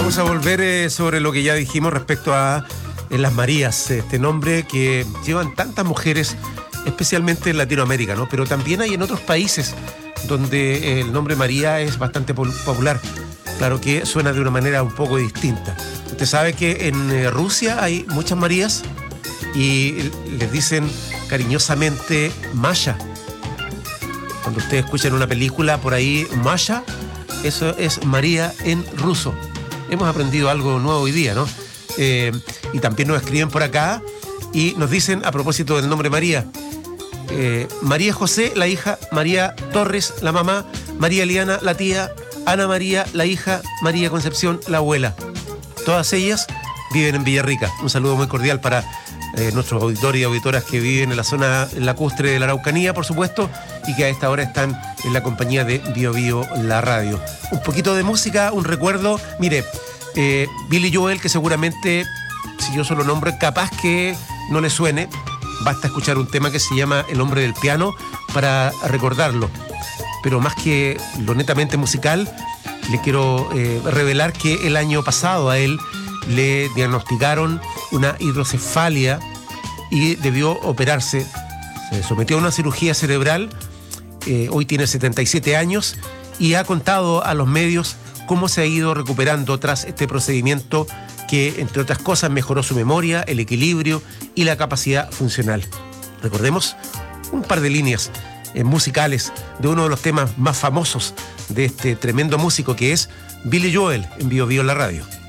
Vamos a volver sobre lo que ya dijimos respecto a las Marías, este nombre que llevan tantas mujeres, especialmente en Latinoamérica, ¿no? Pero también hay en otros países donde el nombre María es bastante popular. Claro que suena de una manera un poco distinta. Usted sabe que en Rusia hay muchas Marías y les dicen cariñosamente Masha. Cuando ustedes escuchan una película por ahí, Masha, eso es María en ruso. Hemos aprendido algo nuevo hoy día, ¿no? Y también nos escriben por acá y nos dicen, a propósito del nombre María, María José, la hija, María Torres, la mamá, María Eliana, la tía, Ana María, la hija, María Concepción, la abuela. Todas ellas viven en Villarrica. Un saludo muy cordial para nuestros auditores y auditoras que viven en la zona lacustre de la Araucanía, por supuesto, y que a esta hora están en la compañía de Bio Bio, la radio. Un poquito de música, un recuerdo. Mire, Billy Joel, que seguramente, si yo solo nombro, capaz que no le suene. Basta escuchar un tema que se llama El hombre del piano para recordarlo. Pero más que lo netamente musical, le quiero revelar que el año pasado a él le diagnosticaron una hidrocefalia y debió operarse. Se sometió a una cirugía cerebral. Hoy tiene 77 años y ha contado a los medios cómo se ha ido recuperando tras este procedimiento que, entre otras cosas, mejoró su memoria, el equilibrio y la capacidad funcional. Recordemos un par de líneas musicales de uno de los temas más famosos de este tremendo músico que es Billy Joel en Bio Bio la radio.